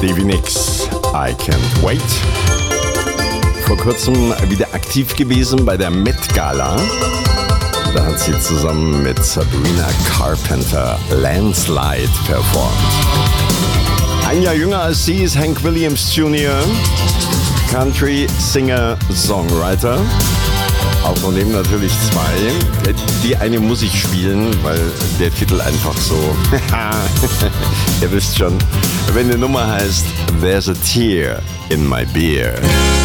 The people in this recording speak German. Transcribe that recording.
Stevie Nicks, I Can't Wait. Vor kurzem wieder aktiv gewesen bei der Met Gala. Da hat sie zusammen mit Sabrina Carpenter Landslide performt. Ein Jahr jünger als sie ist Hank Williams Jr., Country Singer, Songwriter. Auch von dem natürlich zwei. Die eine muss ich spielen, weil der Titel einfach so... Ihr wisst schon, wenn die Nummer heißt There's a Tear in My Beer.